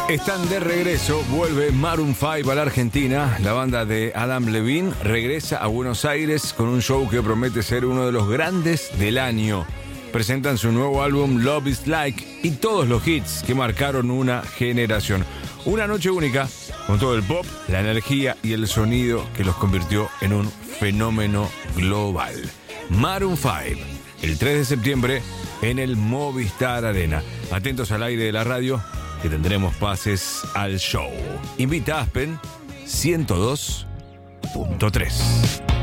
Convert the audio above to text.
Están de regreso, vuelve Maroon 5 a la Argentina. La banda de Adam Levine regresa a Buenos Aires con un show que promete ser uno de los grandes del año. Presentan su nuevo álbum Love is Like y todos los hits que marcaron una generación. Una noche única con todo el pop, la energía y el sonido que los convirtió en un fenómeno global. Maroon 5, el 3 de septiembre en el Movistar Arena. Atentos al aire de la radio, que tendremos pases al show. Invita a Aspen 102.3.